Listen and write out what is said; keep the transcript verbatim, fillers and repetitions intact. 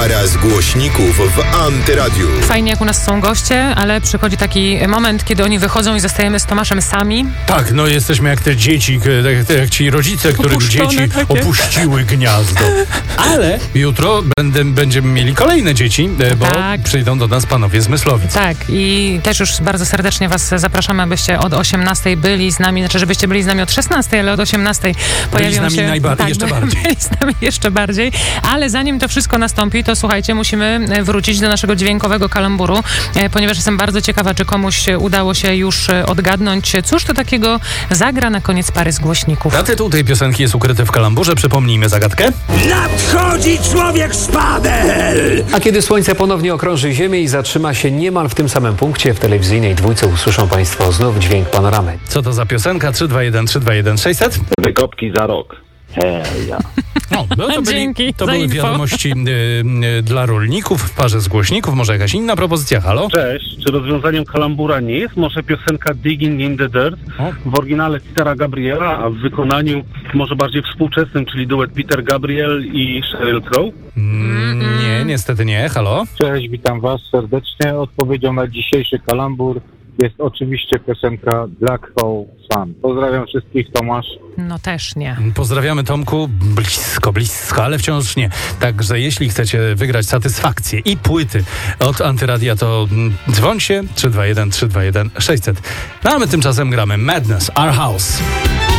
Para z głośników w Antyradiu. Fajnie, jak u nas są goście, ale przychodzi taki moment, kiedy oni wychodzą i zostajemy z Tomaszem sami. Tak, no jesteśmy jak te dzieci, jak, jak ci rodzice, których Opuszczone dzieci takie. opuściły gniazdo. Ale jutro będę, będziemy mieli kolejne dzieci, bo Tak. przyjdą do nas panowie z Myslowic. Tak, i też już bardzo serdecznie was zapraszamy, abyście od osiemnastej byli z nami, znaczy, żebyście byli z nami od szesnastej, ale od osiemnastej pojawią z nami się... najbardziej, tak, jeszcze by- bardziej. Byli z nami jeszcze bardziej, ale zanim to wszystko nastąpi, to słuchajcie, musimy wrócić do naszego dźwiękowego kalamburu, e, ponieważ jestem bardzo ciekawa, czy komuś udało się już e, odgadnąć, cóż to takiego zagra na koniec pary z głośników. A tytuł tej piosenki jest ukryty w kalamburze. Przypomnijmy zagadkę. Nadchodzi człowiek szpadel! A kiedy słońce ponownie okrąży Ziemię i zatrzyma się niemal w tym samym punkcie, w telewizyjnej dwójce usłyszą Państwo znów dźwięk panoramy. Co to za piosenka? trzy dwa jeden trzy dwa jeden sześćset. Wykopki za rok. Heja. No, no to, byli, Dzięki to za były info. wiadomości y, y, dla rolników w parze z głośników. Może jakaś inna propozycja? Halo? Cześć, czy rozwiązaniem kalambura nie jest może piosenka Digging in the Dirt O. w oryginale Petera Gabriela, a w wykonaniu może bardziej współczesnym, czyli duet Peter Gabriel i Sheryl Crow? Mm, nie, niestety nie. Halo? Cześć, witam Was serdecznie. Odpowiedzią na dzisiejszy kalambur jest oczywiście piosenka Black Hole Sun. Pozdrawiam wszystkich, Tomasz. No też nie. Pozdrawiamy, Tomku. Blisko, blisko, ale wciąż nie. Także jeśli chcecie wygrać satysfakcję i płyty od Antyradia, to mm, dzwońcie trzy dwa jeden trzy dwa jeden sześćset. No a my tymczasem gramy Madness, Our House.